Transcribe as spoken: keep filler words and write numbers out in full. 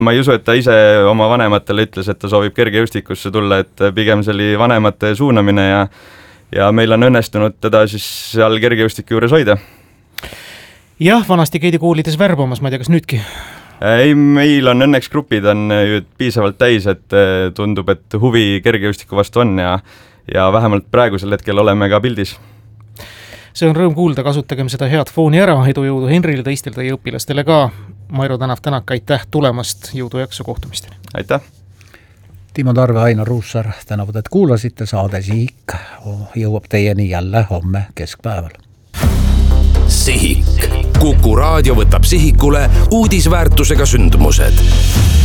ma ei usu, et ta ise oma vanematele ütles, et ta soovib kergejõustikusse tulla, et pigem see oli vanemate suunamine ja, ja meil on õnnestunud teda siis seal kergejõustiku juures hoida. Jah, vanasti käidi koolides värbamas, ma ei tea, kas nüüdki? Ei, meil on õnneks grupid on ju piisavalt täis, et tundub, et huvi kergejõustiku vastu on ja, ja vähemalt praegusel hetkel oleme ka pildis. See on rõõm kuulda, kasutagem seda head fooni ära, edu jõudu Henrile, teistel teie õpilastele ka. Mairo Tänav, Tänak, aitäh tulemast, jõudu jaksu kohtumisteni. Aitäh! Timo Tarve, Ainar Ruussaar, tänavad, et kuulasite, saade Sihik jõuab teieni jälle homme keskpäeval. Sihik. Kuku raadio võtab sihikule uudisväärtusega sündmused.